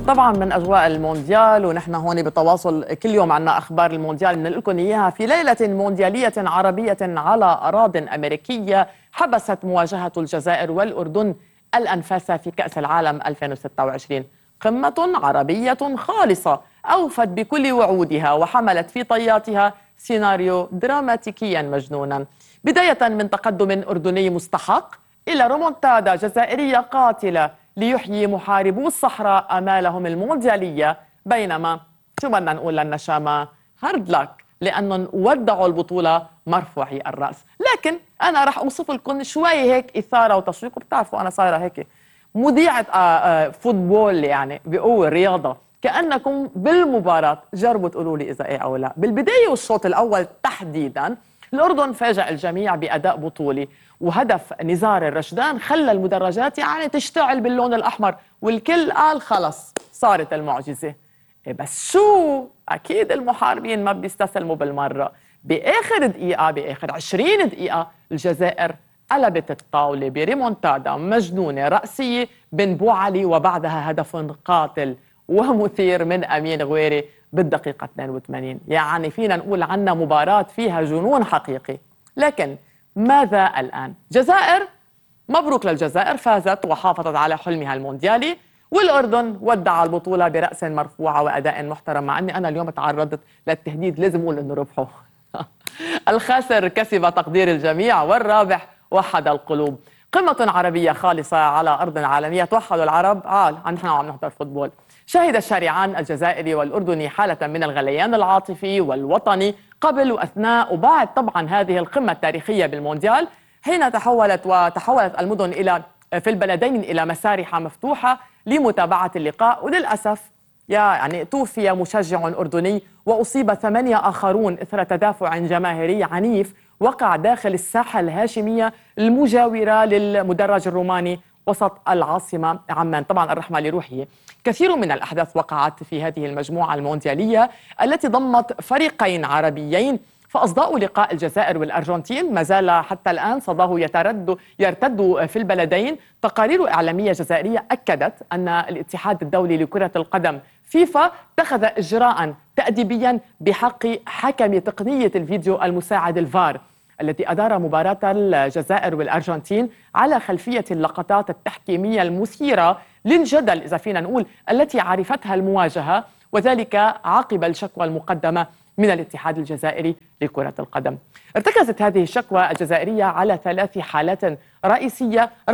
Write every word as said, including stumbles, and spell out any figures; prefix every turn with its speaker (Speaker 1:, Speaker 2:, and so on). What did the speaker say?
Speaker 1: طبعا من اجواء المونديال، ونحن هون بتواصل كل يوم عنا اخبار المونديال بننقل لكم اياها في ليله موندياليه عربيه على اراضٍ امريكيه حبست مواجهه الجزائر والاردن الانفاس في كاس العالم ألفين وستة وعشرين. قمه عربيه خالصه اوفت بكل وعودها وحملت في طياتها سيناريو دراماتيكيا مجنونا، بدايه من تقدم اردني مستحق الى رومونتادا جزائريه قاتله ليحيي محاربو الصحراء آمالهم المونديالية، بينما شو بدنا نقول للنشامة هارد لك لأنهم ودعوا البطولة مرفوعي الرأس. لكن أنا رح أوصف لكم شوي هيك إثارة وتشويق، وبتعرفوا أنا صايرة هيك مذيعة فوتبول يعني بقوة رياضة، كأنكم بالمباراة جربوا تقولوا لي إذا إيه أو لا. بالبداية والشوط الأول تحديداً الأردن فاجأ الجميع بأداء بطولي، وهدف نزار الرشدان خلى المدرجات يعني تشتعل باللون الأحمر، والكل قال خلص صارت المعجزة. بس شو أكيد المحاربين ما بيستسلموا بالمرة. بآخر دقيقة بآخر عشرين دقيقة الجزائر قلبت الطاولة بريمونتادا مجنونة رأسية بن بوعلي، وبعدها هدف قاتل ومثير من أمين غويري بالدقيقة اثنين وثمانين. يعني فينا نقول عنا مباراة فيها جنون حقيقي. لكن ماذا الآن؟ جزائر مبروك للجزائر، فازت وحافظت على حلمها المونديالي، والأردن ودع البطولة برأس مرفوعة وأداء محترم، مع أني أنا اليوم تعرضت للتهديد لازم أقول أنه ربحوا. الخاسر كسب تقدير الجميع والرابح وحد القلوب. قمة عربية خالصة على أرض عالمية توحدوا العرب. آه نحن عم نحضر فوتبول. شهد الشارعان الجزائري والأردني حالة من الغليان العاطفي والوطني قبل وأثناء وبعد طبعا هذه القمة التاريخية بالمونديال، حين تحولت وتحولت المدن إلى في البلدين إلى مسارح مفتوحة لمتابعة اللقاء. وللأسف يعني توفي مشجع أردني وأصيب ثمانية آخرون إثر تدافع جماهيري عنيف وقع داخل الساحة الهاشمية المجاورة للمدرج الروماني وسط العاصمة عمان. طبعا الرحمة لروحه. كثير من الأحداث وقعت في هذه المجموعة المونديالية التي ضمت فريقين عربيين، فأصداء لقاء الجزائر والأرجنتين ما زال حتى الآن صداه يترد يرتد في البلدين. تقارير إعلامية جزائرية أكدت أن الاتحاد الدولي لكرة القدم فيفا اتخذ إجراء تأديبيا بحق حكم تقنية الفيديو المساعد الفار التي أدار مباراة الجزائر والأرجنتين على خلفية اللقطات التحكيمية المثيرة للجدل إذا فينا نقول التي عرفتها المواجهة، وذلك عقب الشكوى المقدمة من الاتحاد الجزائري لكرة القدم. ارتكزت هذه الشكوى الجزائرية على ثلاث حالات رئيسية